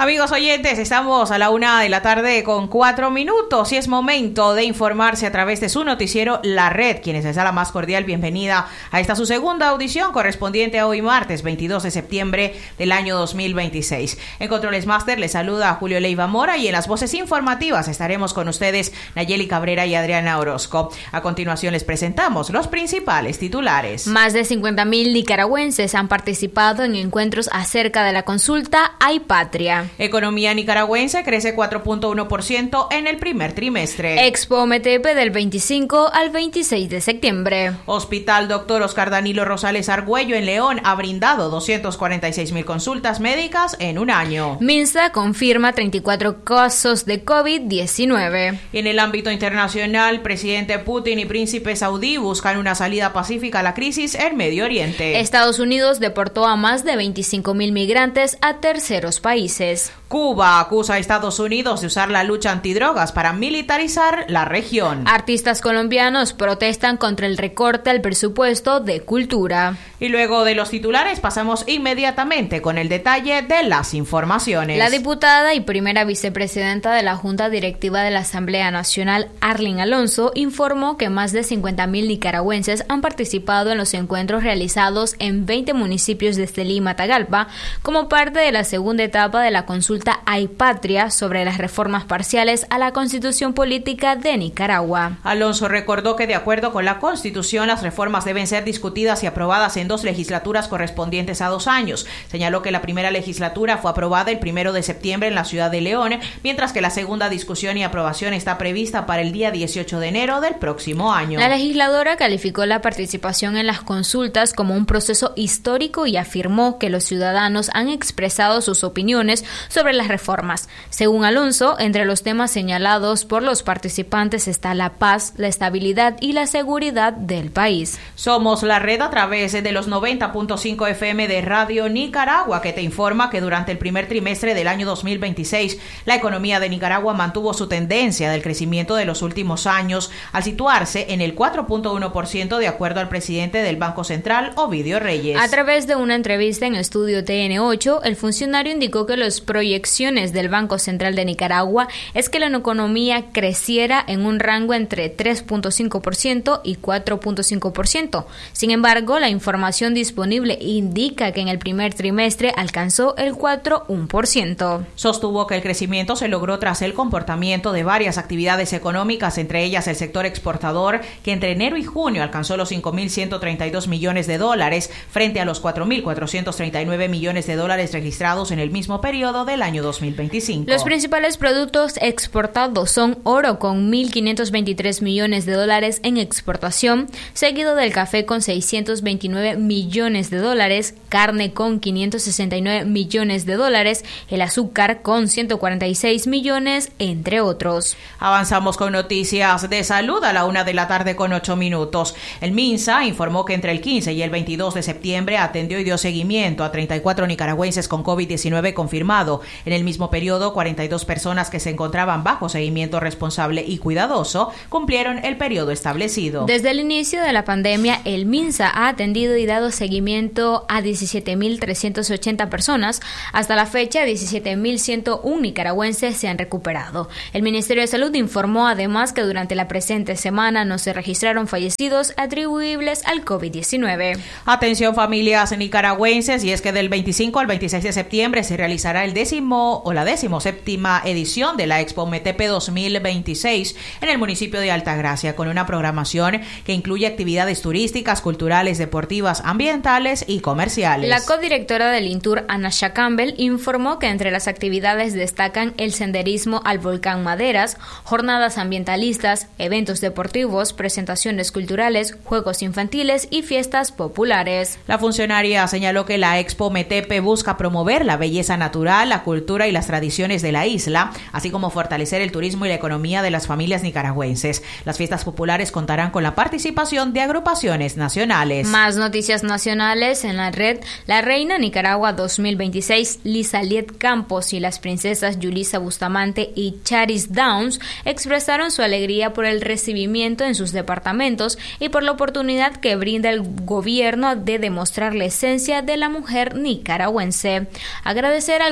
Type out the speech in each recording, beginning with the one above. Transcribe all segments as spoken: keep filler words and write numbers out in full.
Amigos oyentes, estamos a la una de la tarde con cuatro minutos y es momento de informarse a través de su noticiero La Red, quienes les da la más cordial bienvenida a esta su segunda audición correspondiente a hoy martes veintidós de septiembre del año dos mil veintiséis. En Controles Master les saluda Julio Leiva Mora y en las voces informativas estaremos con ustedes Nayeli Cabrera y Adriana Orozco. A continuación les presentamos los principales titulares. Más de cincuenta mil nicaragüenses han participado en encuentros acerca de la consulta Hay Patria. Economía nicaragüense crece cuatro punto uno por ciento en el primer trimestre. Expo Metepe del veinticinco al veintiséis de septiembre. Hospital Doctor Oscar Danilo Rosales Argüello en León ha brindado doscientas cuarenta y seis mil consultas médicas en un año. Minsa confirma treinta y cuatro casos de COVID diecinueve. En el ámbito internacional, presidente Putin y príncipe saudí buscan una salida pacífica a la crisis en Medio Oriente. Estados Unidos deportó a más de veinticinco mil migrantes a terceros países. Cuba acusa a Estados Unidos de usar la lucha antidrogas para militarizar la región. Artistas colombianos protestan contra el recorte al presupuesto de cultura. Y luego de los titulares pasamos inmediatamente con el detalle de las informaciones. La diputada y primera vicepresidenta de la Junta Directiva de la Asamblea Nacional, Arlyn Alonso, informó que más de cincuenta mil nicaragüenses han participado en los encuentros realizados en veinte municipios de Estelí y Matagalpa como parte de la segunda etapa de la consulta Hay Patria sobre las reformas parciales a la Constitución Política de Nicaragua. Alonso recordó que de acuerdo con la Constitución, las reformas deben ser discutidas y aprobadas en dos legislaturas correspondientes a dos años. Señaló que la primera legislatura fue aprobada el primero de septiembre en la ciudad de León, mientras que la segunda discusión y aprobación está prevista para el día dieciocho de enero del próximo año. La legisladora calificó la participación en las consultas como un proceso histórico y afirmó que los ciudadanos han expresado sus opiniones sobre las reformas. Según Alonso, entre los temas señalados por los participantes está la paz, la estabilidad y la seguridad del país. Somos la red a través de los noventa punto cinco F M de Radio Nicaragua, que te informa que durante el primer trimestre del año dos mil veintiséis, la economía de Nicaragua mantuvo su tendencia del crecimiento de los últimos años al situarse en el cuatro punto uno por ciento de acuerdo al presidente del Banco Central, Ovidio Reyes. A través de una entrevista en Estudio T N ocho, el funcionario indicó que las proyecciones del Banco Central de Nicaragua es que la economía creciera en un rango entre tres punto cinco por ciento y cuatro punto cinco por ciento. Sin embargo, la información disponible indica que en el primer trimestre alcanzó el cuatro punto uno por ciento. Sostuvo que el crecimiento se logró tras el comportamiento de varias actividades económicas, entre ellas el sector exportador, que entre enero y junio alcanzó los cinco mil ciento treinta y dos millones de dólares frente a los cuatro mil cuatrocientos treinta y nueve millones de dólares registrados en el mismo periodo del año dos mil veinticinco. Los principales productos exportados son oro con mil quinientos veintitrés millones de dólares en exportación, seguido del café con seiscientos veintinueve millones de dólares, carne con quinientos sesenta y nueve millones de dólares, el azúcar con ciento cuarenta y seis millones, entre otros. Avanzamos con noticias de salud a la una de la tarde con ocho minutos. El MINSA informó que entre el quince y el veintidós de septiembre atendió y dio seguimiento a treinta y cuatro nicaragüenses con COVID diecinueve confirmado. En el mismo periodo, cuarenta y dos personas que se encontraban bajo seguimiento responsable y cuidadoso cumplieron el periodo establecido. Desde el inicio de la pandemia, el MINSA ha atendido y dado seguimiento a diecisiete mil trescientas ochenta personas. Hasta la fecha, diecisiete mil ciento uno nicaragüenses se han recuperado. El Ministerio de Salud informó además que durante la presente semana no se registraron fallecidos atribuibles al COVID diecinueve. Atención familias nicaragüenses, y es que del veinticinco al veintiséis de septiembre se realizará el décimo o la décimo séptima edición de la Expo Metepe dos mil veintiséis en el municipio de Altagracia, con una programación que incluye actividades turísticas, culturales, deportivas, ambientales y comerciales. La codirectora del INTUR, Anasha Campbell, informó que entre las actividades destacan el senderismo al volcán Maderas, jornadas ambientalistas, eventos deportivos, presentaciones culturales, juegos infantiles y fiestas populares. La funcionaria señaló que la Expo Metepe busca promover la belleza natural, la cultura y las tradiciones de la isla, así como fortalecer el turismo y la economía de las familias nicaragüenses. Las fiestas populares contarán con la participación de agrupaciones nacionales. Más noticias nacionales en la red. La Reina Nicaragua dos mil veintiséis, Lizaliet Campos, y las princesas Yulisa Bustamante y Charis Downs expresaron su alegría por el recibimiento en sus departamentos y por la oportunidad que brinda el gobierno de demostrar la esencia de la mujer nicaragüense. Agradecer al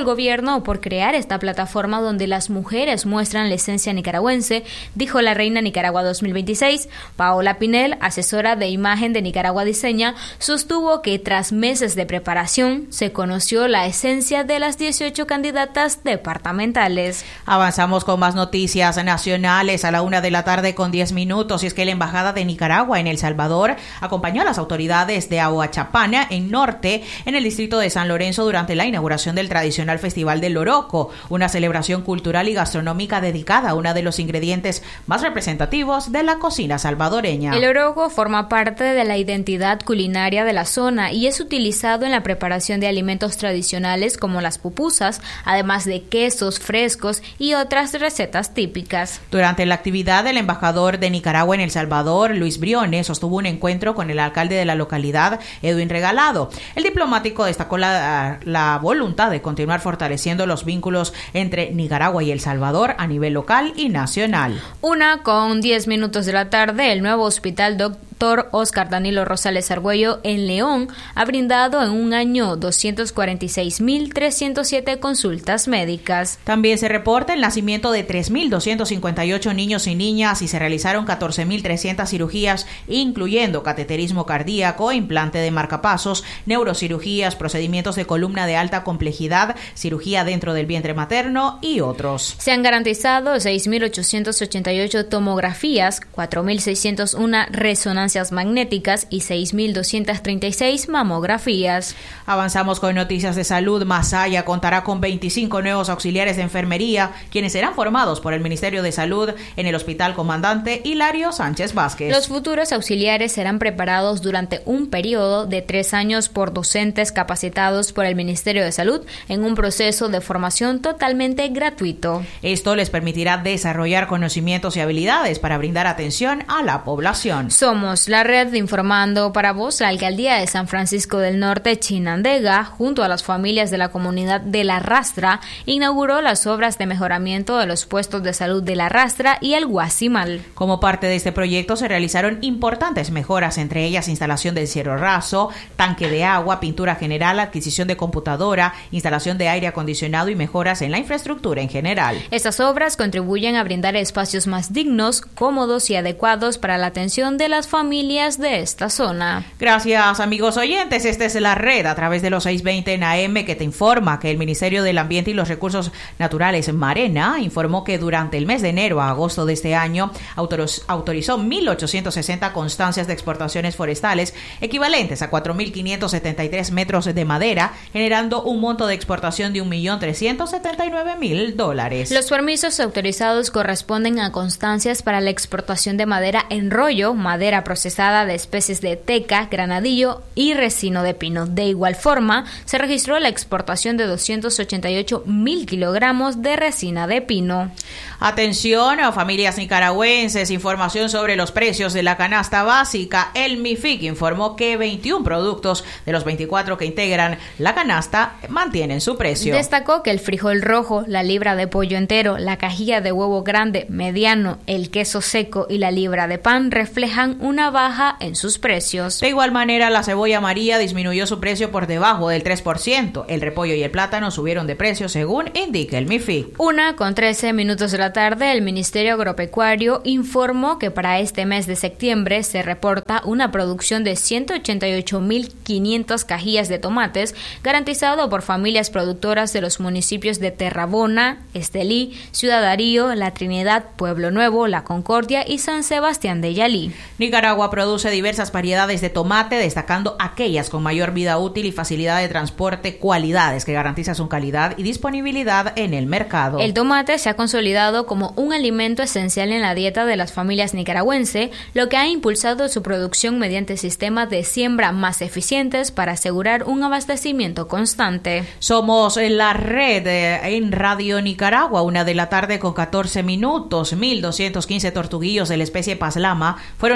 gobierno por crear esta plataforma donde las mujeres muestran la esencia nicaragüense, dijo la Reina Nicaragua dos mil veintiséis. Paola Pinel, asesora de imagen de Nicaragua Diseña, sostuvo que tras meses de preparación se conoció la esencia de las dieciocho candidatas departamentales. Avanzamos con más noticias nacionales a la una de la tarde con diez minutos, y es que la Embajada de Nicaragua en El Salvador acompañó a las autoridades de Ahuachapana en Norte, en el distrito de San Lorenzo, durante la inauguración del tradicional Festival del Loroco, una celebración cultural y gastronómica dedicada a uno de los ingredientes más representativos de la cocina salvadoreña. El loroco forma parte de la identidad culinaria de la zona y es utilizado en la preparación de alimentos tradicionales como las pupusas, además de quesos frescos y otras recetas típicas. Durante la actividad, el embajador de Nicaragua en El Salvador, Luis Briones, sostuvo un encuentro con el alcalde de la localidad, Edwin Regalado. El diplomático destacó la, la voluntad de continuar fortaleciendo los vínculos entre Nicaragua y El Salvador a nivel local y nacional. Una con diez minutos de la tarde, el nuevo hospital Doctor Oscar Danilo Rosales Argüello en León ha brindado en un año doscientas cuarenta y seis mil trescientas siete consultas médicas. También se reporta el nacimiento de tres mil doscientos cincuenta y ocho niños y niñas y se realizaron catorce mil trescientas cirugías, incluyendo cateterismo cardíaco, implante de marcapasos, neurocirugías, procedimientos de columna de alta complejidad, cirugía dentro del vientre materno y otros. Se han garantizado seis mil ochocientas ochenta y ocho tomografías, cuatro mil seiscientas uno resonancias magnéticas y seis mil doscientas treinta y seis mamografías. Avanzamos con noticias de salud. Masaya contará con veinticinco nuevos auxiliares de enfermería, quienes serán formados por el Ministerio de Salud en el Hospital Comandante Hilario Sánchez Vázquez. Los futuros auxiliares serán preparados durante un periodo de tres años por docentes capacitados por el Ministerio de Salud en un proceso de formación totalmente gratuito. Esto les permitirá desarrollar conocimientos y habilidades para brindar atención a la población. Somos la red de Informando para Vos. La Alcaldía de San Francisco del Norte, Chinandega, junto a las familias de la comunidad de La Rastra, inauguró las obras de mejoramiento de los puestos de salud de La Rastra y el Guasimal. Como parte de este proyecto se realizaron importantes mejoras, entre ellas instalación del cielo raso, tanque de agua, pintura general, adquisición de computadora, instalación de aire acondicionado y mejoras en la infraestructura en general. Estas obras contribuyen a brindar espacios más dignos, cómodos y adecuados para la atención de las familias de esta zona. Gracias, amigos oyentes. Esta es la red a través de los seiscientos veinte en A M que te informa que el Ministerio del Ambiente y los Recursos Naturales, Marena, informó que durante el mes de enero a agosto de este año autorizó mil ochocientas sesenta constancias de exportaciones forestales equivalentes a cuatro mil quinientos setenta y tres metros de madera, generando un monto de exportación de un millón trescientos setenta y nueve mil dólares. Los permisos autorizados corresponden a constancias para la exportación de madera en rollo, madera procesada de especies de teca, granadillo y resino de pino. De igual forma, se registró la exportación de doscientos ochenta y ocho mil kilogramos de resina de pino. Atención a familias nicaragüenses, información sobre los precios de la canasta básica. El MIFIC informó que veintiún productos de los veinticuatro que integran la canasta mantienen su precio. Destacó que el frijol rojo, la libra de pollo entero, la cajilla de huevo grande, mediano, el queso seco y la libra de pan reflejan una baja en sus precios. De igual manera, la cebolla amarilla disminuyó su precio por debajo del tres por ciento. El repollo y el plátano subieron de precio, según indica el MIFIC. Una con trece minutos de la tarde, el Ministerio Agropecuario informó que para este mes de septiembre se reporta una producción de ciento ochenta y ocho mil quinientas cajillas de tomates, garantizado por familias productoras de los municipios de Terrabona, Estelí, Ciudad Darío, La Trinidad, Pueblo Nuevo, La Concordia y San Sebastián de Yalí. Nicaragua produce diversas variedades de tomate, destacando aquellas con mayor vida útil y facilidad de transporte, cualidades que garantizan su calidad y disponibilidad en el mercado. El tomate se ha consolidado como un alimento esencial en la dieta de las familias nicaragüenses, lo que ha impulsado su producción mediante sistemas de siembra más eficientes para asegurar un abastecimiento constante. Somos la red en Radio Nicaragua, una de la tarde con catorce minutos. mil doscientos quince tortuguillos de la especie Paslama fueron liberados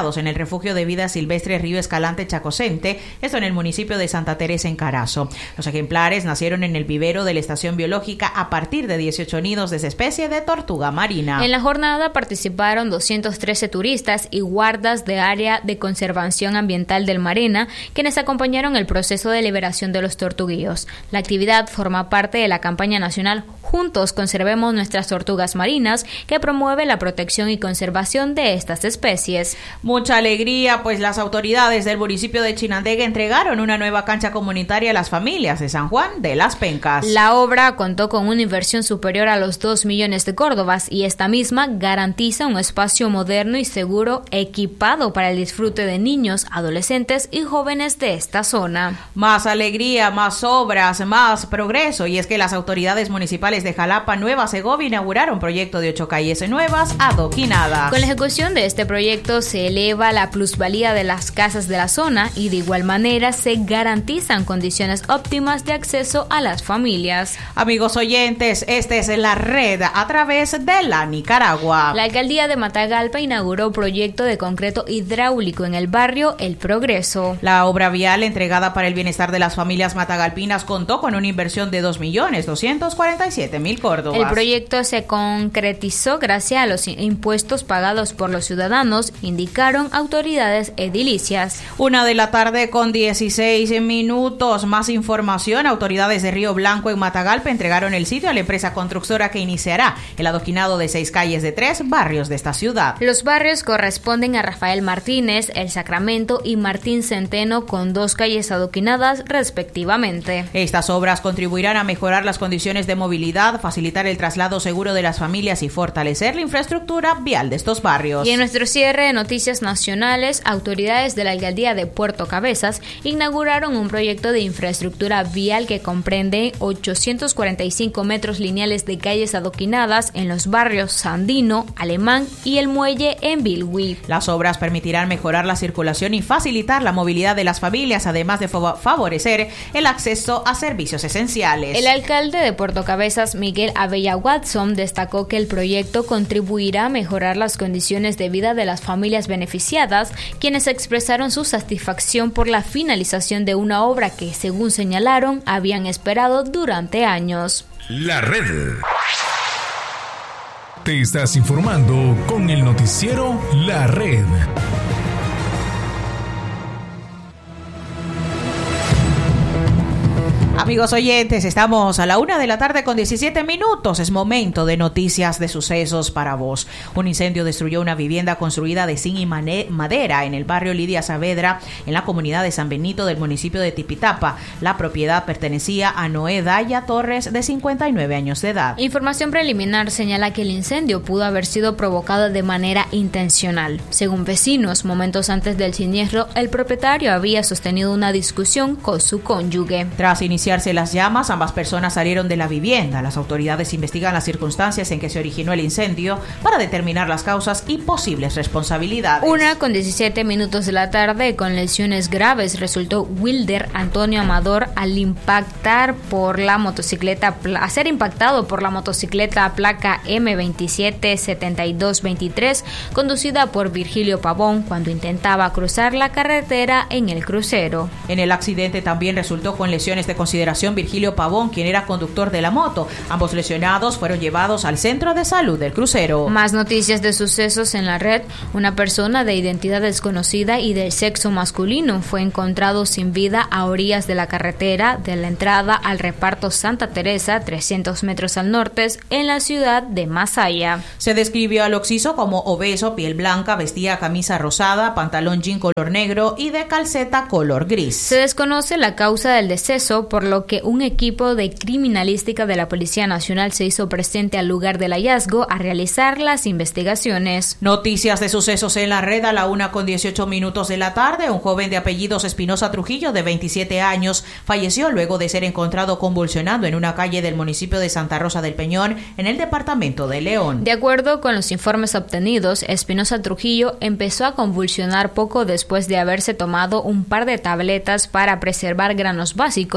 rescatados en el refugio de vida silvestre Río Escalante Chacocente, esto en el municipio de Santa Teresa en Carazo. Los ejemplares nacieron en el vivero de la estación biológica a partir de dieciocho nidos de esa especie de tortuga marina. En la jornada participaron doscientos trece turistas y guardas de área de conservación ambiental del Marina, quienes acompañaron el proceso de liberación de los tortuguillos. La actividad forma parte de la campaña nacional Juntos conservemos nuestras tortugas marinas, que promueve la protección y conservación de estas especies. Mucha alegría, pues las autoridades del municipio de Chinandega entregaron una nueva cancha comunitaria a las familias de San Juan de las Pencas. La obra contó con una inversión superior a los dos millones de córdobas y esta misma garantiza un espacio moderno y seguro equipado para el disfrute de niños, adolescentes y jóvenes de esta zona. Más alegría, más obras, más progreso, y es que las autoridades municipales de Jalapa, Nueva Segovia inauguraron un proyecto de ocho calles nuevas adoquinadas. Con la ejecución de este proyecto se eleva la plusvalía de las casas de la zona y de igual manera se garantizan condiciones óptimas de acceso a las familias. Amigos oyentes, esta es la red a través de la Nicaragua. La alcaldía de Matagalpa inauguró proyecto de concreto hidráulico en el barrio El Progreso. La obra vial entregada para el bienestar de las familias matagalpinas contó con una inversión de dos millones doscientos cuarenta y siete mil córdobas. El proyecto se concretizó gracias a los impuestos pagados por los ciudadanos, indicaron autoridades edilicias. Una de la tarde con dieciséis minutos. Más información. Autoridades de Río Blanco en Matagalpa entregaron el sitio a la empresa constructora que iniciará el adoquinado de seis calles de tres barrios de esta ciudad. Los barrios corresponden a Rafael Martínez, El Sacramento y Martín Centeno, con dos calles adoquinadas respectivamente. Estas obras contribuirán a mejorar las condiciones de movilidad, facilitar el traslado seguro de las familias y fortalecer la infraestructura vial de estos barrios. Y en nuestro cierre de noticias nacionales, autoridades de la alcaldía de Puerto Cabezas inauguraron un proyecto de infraestructura vial que comprende ochocientos cuarenta y cinco metros lineales de calles adoquinadas en los barrios Sandino, Alemán y El Muelle en Bilwi. Las obras permitirán mejorar la circulación y facilitar la movilidad de las familias, además de favorecer el acceso a servicios esenciales. El alcalde de Puerto Cabezas, Miguel Abella Watson, destacó que el proyecto contribuirá a mejorar las condiciones de vida de las familias beneficiadas, quienes expresaron su satisfacción por la finalización de una obra que, según señalaron, habían esperado durante años. La red. Te estás informando con el noticiero La Red. Amigos oyentes, estamos a la una de la tarde con diecisiete minutos. Es momento de noticias de sucesos para vos. Un incendio destruyó una vivienda construida de zinc y madera en el barrio Lidia Saavedra, en la comunidad de San Benito del municipio de Tipitapa. La propiedad pertenecía a Noé Daya Torres, de cincuenta y nueve años de edad. Información preliminar señala que el incendio pudo haber sido provocado de manera intencional. Según vecinos, momentos antes del siniestro, el propietario había sostenido una discusión con su cónyuge. Tras iniciar las llamas, ambas personas salieron de la vivienda. Las autoridades investigan las circunstancias en que se originó el incendio para determinar las causas y posibles responsabilidades. Una con diecisiete minutos de la tarde, con lesiones graves, resultó Wilder Antonio Amador al impactar por la motocicleta, a ser impactado por la motocicleta placa eme veintisiete setenta y dos veintitrés, conducida por Virgilio Pavón, cuando intentaba cruzar la carretera en el crucero. En el accidente también resultó con lesiones de consideración Virgilio Pavón, quien era conductor de la moto. Ambos lesionados fueron llevados al centro de salud del crucero. Más noticias de sucesos en la red. Una persona de identidad desconocida y del sexo masculino fue encontrado sin vida a orillas de la carretera de la entrada al reparto Santa Teresa, trescientos metros al norte, en la ciudad de Masaya. Se describió al occiso como obeso, piel blanca, vestía camisa rosada, pantalón jean color negro y de calceta color gris. Se desconoce la causa del deceso, por lo que un equipo de criminalística de la Policía Nacional se hizo presente al lugar del hallazgo a realizar las investigaciones. Noticias de sucesos en la red a la una con dieciocho minutos de la tarde. Un joven de apellidos Espinosa Trujillo, de veintisiete años, falleció luego de ser encontrado convulsionando en una calle del municipio de Santa Rosa del Peñón, en el departamento de León. De acuerdo con los informes obtenidos, Espinosa Trujillo empezó a convulsionar poco después de haberse tomado un par de tabletas para preservar granos básicos,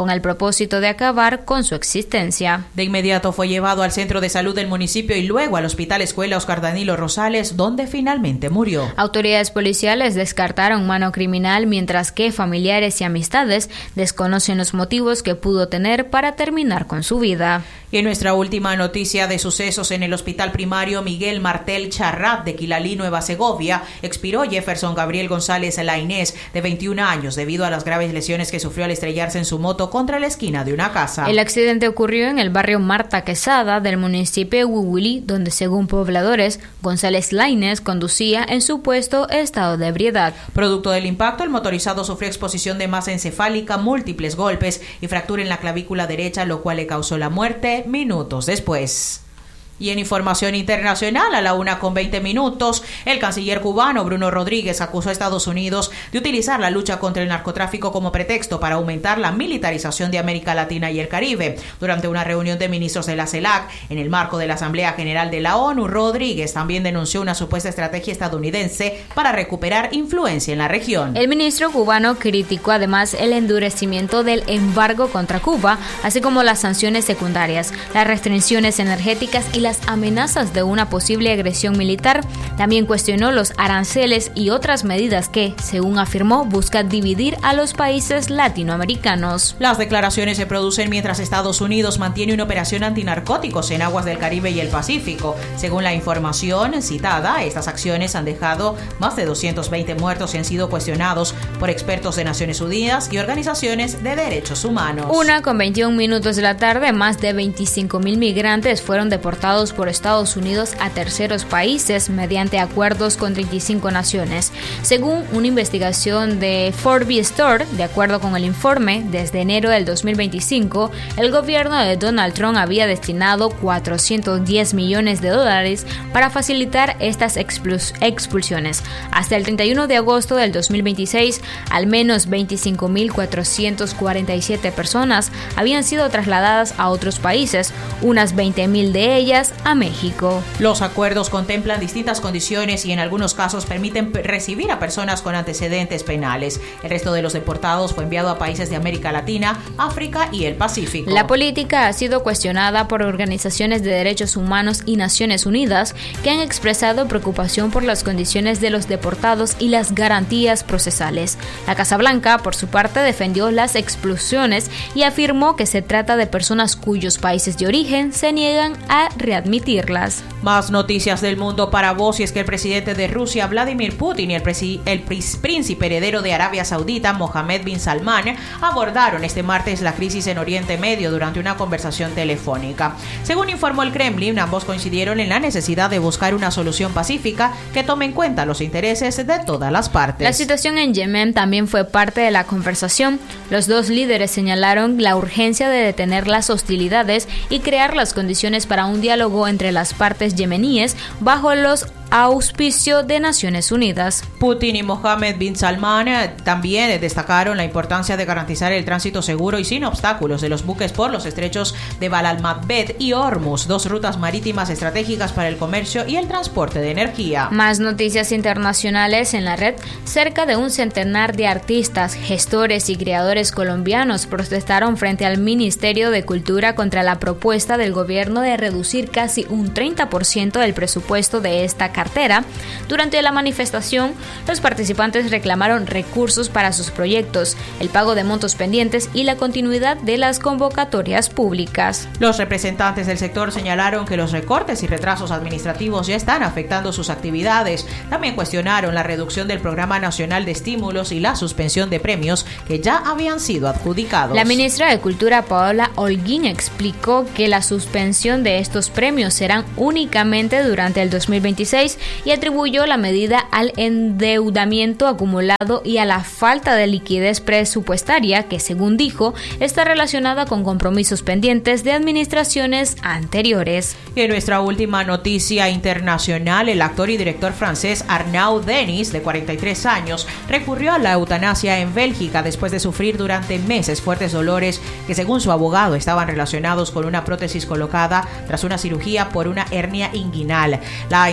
con el propósito de acabar con su existencia. De inmediato fue llevado al centro de salud del municipio y luego al Hospital Escuela Oscar Danilo Rosales, donde finalmente murió. Autoridades policiales descartaron mano criminal, mientras que familiares y amistades desconocen los motivos que pudo tener para terminar con su vida. Y en nuestra última noticia de sucesos, en el Hospital Primario Miguel Martel Charrat de Quilalí, Nueva Segovia, expiró Jefferson Gabriel González Lainés, de veintiún años, debido a las graves lesiones que sufrió al estrellarse en su moto contra la esquina de una casa. El accidente ocurrió en el barrio Marta Quesada del municipio de Huihuilí, donde, según pobladores, González Lainés conducía en supuesto estado de ebriedad. Producto del impacto, el motorizado sufrió exposición de masa encefálica, múltiples golpes y fractura en la clavícula derecha, lo cual le causó la muerte minutos después. Y en información internacional, a la una con veinte minutos, el canciller cubano Bruno Rodríguez acusó a Estados Unidos de utilizar la lucha contra el narcotráfico como pretexto para aumentar la militarización de América Latina y el Caribe. Durante una reunión de ministros de la CELAC, en el marco de la Asamblea General de la ONU, Rodríguez también denunció una supuesta estrategia estadounidense para recuperar influencia en la región. El ministro cubano criticó además el endurecimiento del embargo contra Cuba, así como las sanciones secundarias, las restricciones energéticas y las amenazas de una posible agresión militar. También cuestionó los aranceles y otras medidas que, según afirmó, buscan dividir a los países latinoamericanos. Las declaraciones se producen mientras Estados Unidos mantiene una operación antinarcóticos en aguas del Caribe y el Pacífico. Según la información citada, estas acciones han dejado más de doscientos veinte muertos y han sido cuestionados por expertos de Naciones Unidas y organizaciones de derechos humanos. Una con veintiún minutos de la tarde, más de veinticinco mil migrantes fueron deportados por Estados Unidos a terceros países mediante acuerdos con treinta y cinco naciones. Según una investigación de Forbes Store, de acuerdo con el informe, desde enero del dos mil veinticinco, el gobierno de Donald Trump había destinado cuatrocientos diez millones de dólares para facilitar estas expulsiones. Hasta el treinta y uno de agosto del dos mil veintiséis, al menos veinticinco mil cuatrocientas cuarenta y siete personas habían sido trasladadas a otros países, unas veinte mil de ellas a México. Los acuerdos contemplan distintas condiciones y en algunos casos permiten recibir a personas con antecedentes penales. El resto de los deportados fue enviado a países de América Latina, África y el Pacífico. La política ha sido cuestionada por organizaciones de derechos humanos y Naciones Unidas, que han expresado preocupación por las condiciones de los deportados y las garantías procesales. La Casa Blanca, por su parte, defendió las expulsiones y afirmó que se trata de personas cuyos países de origen se niegan a readmitirlas. Más noticias del mundo para vos, y es que el presidente de Rusia, Vladimir Putin, y el, presi- el príncipe heredero de Arabia Saudita, Mohammed bin Salman, abordaron este martes la crisis en Oriente Medio durante una conversación telefónica. Según informó el Kremlin, ambos coincidieron en la necesidad de buscar una solución pacífica que tome en cuenta los intereses de todas las partes. La situación en Yemen también fue parte de la conversación. Los dos líderes señalaron la urgencia de detener las hostilidades y crear las condiciones para un diálogo entre las partes yemeníes bajo los auspicio de Naciones Unidas. Putin y Mohammed bin Salman eh, también destacaron la importancia de garantizar el tránsito seguro y sin obstáculos de los buques por los estrechos de Bab al-Mandeb y Hormuz, dos rutas marítimas estratégicas para el comercio y el transporte de energía. Más noticias internacionales en la red. Cerca de un centenar de artistas, gestores y creadores colombianos protestaron frente al Ministerio de Cultura contra la propuesta del gobierno de reducir casi un treinta por ciento del presupuesto de esta cartera. Durante la manifestación, los participantes reclamaron recursos para sus proyectos, el pago de montos pendientes y la continuidad de las convocatorias públicas. Los representantes del sector señalaron que los recortes y retrasos administrativos ya están afectando sus actividades. También cuestionaron la reducción del Programa Nacional de Estímulos y la suspensión de premios que ya habían sido adjudicados. La ministra de Cultura, Paola Holguín, explicó que la suspensión de estos premios serán únicamente durante el dos mil veintiséis y atribuyó la medida al endeudamiento acumulado y a la falta de liquidez presupuestaria que, según dijo, está relacionada con compromisos pendientes de administraciones anteriores. Y en nuestra última noticia internacional, el actor y director francés Arnaud Denis, de cuarenta y tres años, recurrió a la eutanasia en Bélgica después de sufrir durante meses fuertes dolores que, según su abogado, estaban relacionados con una prótesis colocada tras una cirugía por una hernia inguinal. La intervención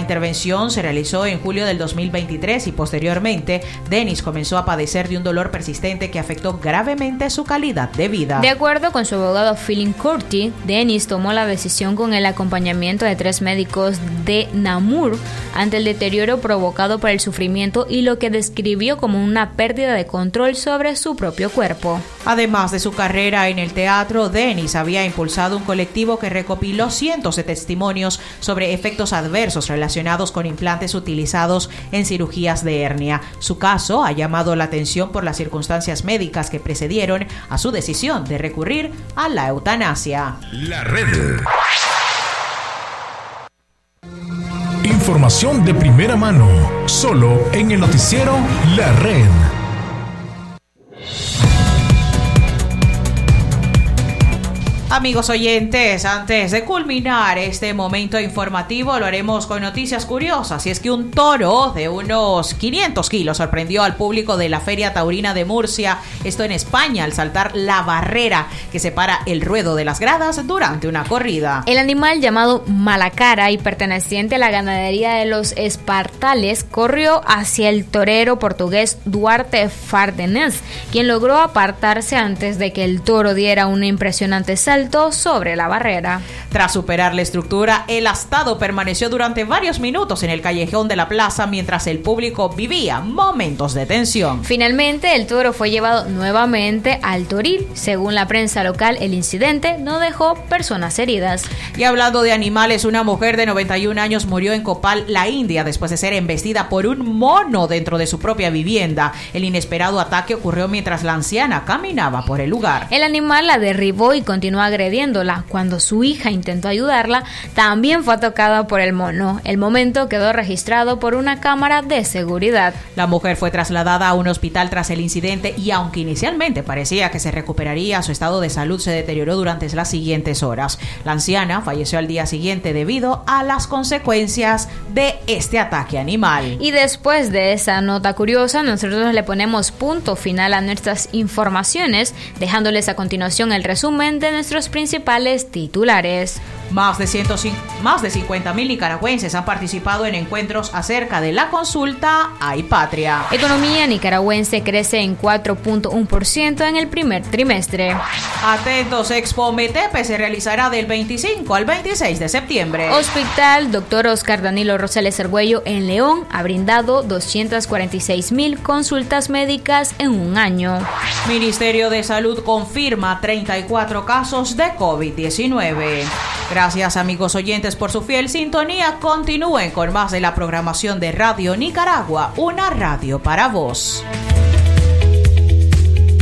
lesión se realizó en julio del dos mil veintitrés y posteriormente Dennis comenzó a padecer de un dolor persistente que afectó gravemente su calidad de vida. De acuerdo con su abogado Philip Curti, Dennis tomó la decisión con el acompañamiento de tres médicos de Namur ante el deterioro provocado por el sufrimiento y lo que describió como una pérdida de control sobre su propio cuerpo. Además de su carrera en el teatro, Dennis había impulsado un colectivo que recopiló cientos de testimonios sobre efectos adversos relacionados con implantes utilizados en cirugías de hernia. Su caso ha llamado la atención por las circunstancias médicas que precedieron a su decisión de recurrir a la eutanasia. La red. Información de primera mano, solo en el noticiero La Red. Amigos oyentes, antes de culminar este momento informativo, lo haremos con noticias curiosas. Y es que un toro de unos quinientos kilos sorprendió al público de la Feria Taurina de Murcia, esto en España, al saltar la barrera que separa el ruedo de las gradas durante una corrida. El animal, llamado Malacara y perteneciente a la ganadería de los Espartales, corrió hacia el torero portugués Duarte Fardenés, quien logró apartarse antes de que el toro diera un impresionante salto sobre la barrera. Tras superar la estructura, el astado permaneció durante varios minutos en el callejón de la plaza mientras el público vivía momentos de tensión. Finalmente, el toro fue llevado nuevamente al toril. Según la prensa local, el incidente no dejó personas heridas. Y hablando de animales, una mujer de noventa y un años murió en Copal, la India, después de ser embestida por un mono dentro de su propia vivienda. El inesperado ataque ocurrió mientras la anciana caminaba por el lugar. El animal la derribó y continuó agrediéndola. Cuando su hija intentó ayudarla, también fue tocada por el mono. El momento quedó registrado por una cámara de seguridad. La mujer fue trasladada a un hospital tras el incidente y aunque inicialmente parecía que se recuperaría, su estado de salud se deterioró durante las siguientes horas. La anciana falleció al día siguiente debido a las consecuencias de este ataque animal. Y después de esa nota curiosa, nosotros le ponemos punto final a nuestras informaciones, dejándoles a continuación el resumen de nuestros principales titulares. Más de, ciento cinco, más de cincuenta mil nicaragüenses han participado en encuentros acerca de la consulta Hay Patria. Economía nicaragüense crece en cuatro punto uno por ciento en el primer trimestre. Atentos, Expo Metepe se realizará del veinticinco al veintiséis de septiembre. Hospital Doctor Oscar Danilo Rosales Argüello en León ha brindado doscientas cuarenta y seis mil consultas médicas en un año. Ministerio de Salud confirma treinta y cuatro casos de COVID diecinueve. Gracias, amigos oyentes, por su fiel sintonía. Continúen con más de la programación de Radio Nicaragua, una radio para vos.